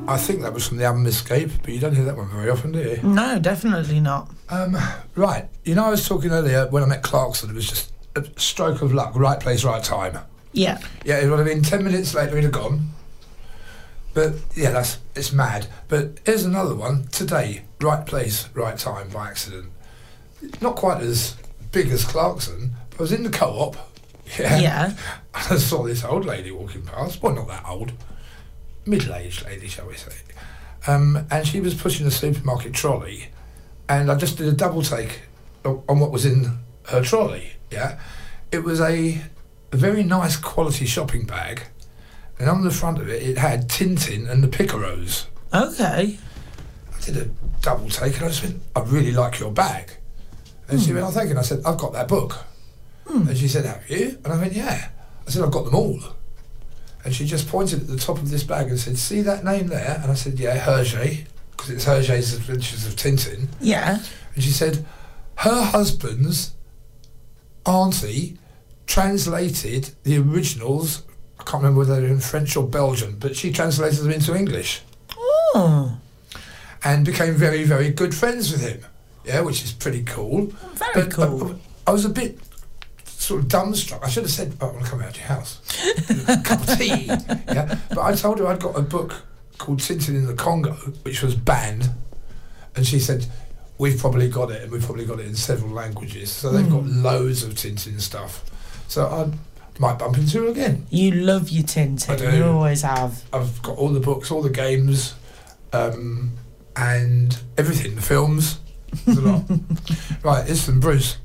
I think that was from the album Escape, but you don't hear that one very often, do you? No, definitely not. Right. I was talking earlier when I met Clarkson, it was just a stroke of luck, right place, right time. Yeah. Yeah, it would have been 10 minutes later he'd have gone. But, yeah, it's mad. But here's another one. Today, right place, right time, by accident. Not quite as big as Clarkson, but I was in the Co-op. Yeah. I saw this old lady walking past. Well, not that old. Middle-aged lady, shall we say. And she was pushing a supermarket trolley, and I just did a double take on what was in her trolley, yeah? It was a very nice quality shopping bag, and on the front of it, it had Tintin and the Picaros. Okay. I did a double take, and I just went, I really like your bag. And she went, oh, thank you. And I said, I've got that book. And she said, have you? And I went, yeah. I said, I've got them all. And she just pointed at the top of this bag and said, see that name there? And I said, yeah, Hergé, because it's Hergé's Adventures of Tintin. Yeah. And she said, her husband's auntie translated the originals, I can't remember whether they were in French or Belgian, but she translated them into English. Oh. And became very, very good friends with him. Yeah, which is pretty cool. Very cool. I was a bit sort of dumbstruck. I should have said, I want to come out to your house. A cup of tea. Yeah. But I told her I'd got a book called Tintin in the Congo, which was banned. And she said, we've probably got it, and we've probably got it in several languages. So they've got loads of Tintin stuff. So I might bump into her again. You love your Tintin. I do. You always have. I've got all the books, all the games, and everything, the films. There's a lot. Right, here's from Bruce.